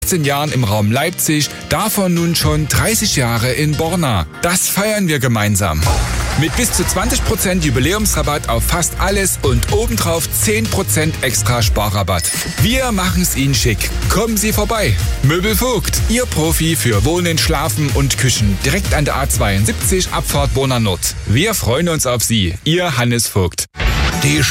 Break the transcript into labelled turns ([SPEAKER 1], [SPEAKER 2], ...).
[SPEAKER 1] 18 Jahren im Raum Leipzig, davon nun schon 30 Jahre in Borna. Das feiern wir gemeinsam. Mit bis zu 20% Jubiläumsrabatt auf fast alles und obendrauf 10% extra Sparrabatt. Wir machen's Ihnen schick. Kommen Sie vorbei. Möbel Vogt, Ihr Profi für Wohnen, Schlafen und Küchen. Direkt an der A72, Abfahrt Borna Nord. Wir freuen uns auf Sie. Ihr Hannes Vogt.
[SPEAKER 2] Die